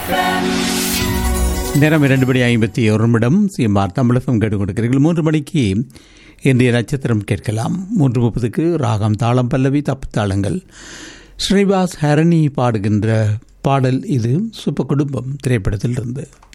நேரம் 2:51 சிஎம்ஆர் தமிழகம் கேட்டுக் கொடுக்கிறீர்கள். 3 மணிக்கு இன்றைய நட்சத்திரம் கேட்கலாம். 3:30 ராகம் தாளம் பல்லவி தப்பு தாளங்கள். ஸ்ரீவாஸ் ஹரணி பாடுகின்ற பாடல் இது சுப்ப குடும்பம் திரைப்படத்தில் இருந்து.